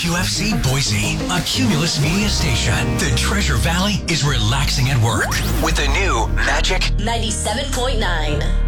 WQFC Boise, a Cumulus Media station. The Treasure Valley is relaxing at work with the new Magic 97.9.